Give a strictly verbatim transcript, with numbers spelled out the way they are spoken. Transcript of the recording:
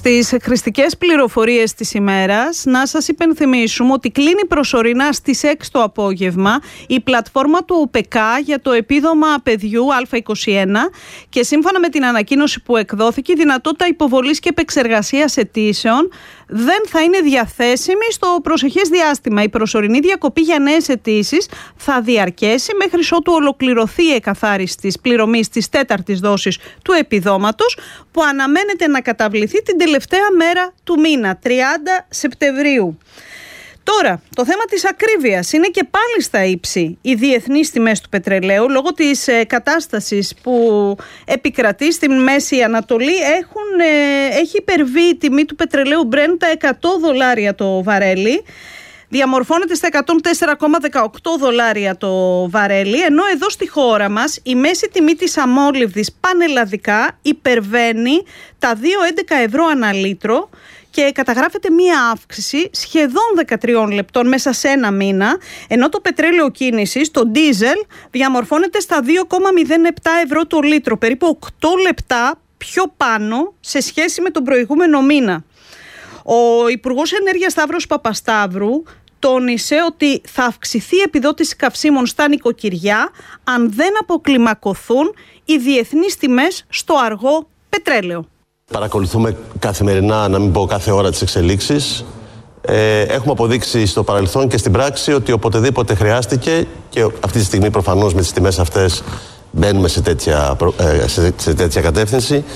Στις χρηστικές πληροφορίες της ημέρας, να σας υπενθυμίσουμε ότι κλείνει προσωρινά στις έξι το απόγευμα η πλατφόρμα του ΟΠΕΚΑ για το επίδομα παιδιού Α είκοσι ένα και σύμφωνα με την ανακοίνωση που εκδόθηκε, η δυνατότητα υποβολής και επεξεργασίας αιτήσεων δεν θα είναι διαθέσιμη στο προσεχές διάστημα. Η προσωρινή διακοπή για νέες αιτήσεις θα διαρκέσει μέχρι ότου ολοκληρωθεί η εκαθάριση της πληρωμής της τέταρτης δόσης του επιδόματος, που αναμένεται να καταβληθεί την τελευταία μέρα του μήνα, τριάντα Σεπτεμβρίου. Τώρα, το θέμα της ακρίβειας είναι και πάλι στα ύψη οι διεθνείς τιμές του πετρελαίου, λόγω της ε, κατάστασης που επικρατεί στη Μέση Ανατολή. Έχουν, ε, έχει υπερβεί η τιμή του πετρελαίου Brent τα εκατό δολάρια το βαρέλι. Διαμορφώνεται στα εκατόν τέσσερα κόμμα δεκαοκτώ δολάρια το βαρέλι, ενώ εδώ στη χώρα μας η μέση τιμή της αμόλυβδης πανελλαδικά υπερβαίνει τα δύο κόμμα έντεκα ευρώ ανά λίτρο και καταγράφεται μία αύξηση σχεδόν δεκατρία λεπτών μέσα σε ένα μήνα, ενώ το πετρέλαιο κίνησης, το ντίζελ, διαμορφώνεται στα δύο κόμμα μηδέν επτά ευρώ το λίτρο, περίπου οκτώ λεπτά πιο πάνω σε σχέση με τον προηγούμενο μήνα. Ο Υπουργός Ενέργειας Σταύρος Παπασταύρου τόνισε ότι θα αυξηθεί η επιδότηση καυσίμων στα νοικοκυριά αν δεν αποκλιμακωθούν οι διεθνείς τιμές στο αργό πετρέλαιο. Παρακολουθούμε καθημερινά, να μην πω κάθε ώρα, τις εξελίξεις. Ε, έχουμε αποδείξει στο παρελθόν και στην πράξη ότι οποτεδήποτε χρειάστηκε, και αυτή τη στιγμή προφανώς με τις τιμές αυτές μπαίνουμε σε τέτοια, σε, σε τέτοια κατεύθυνση,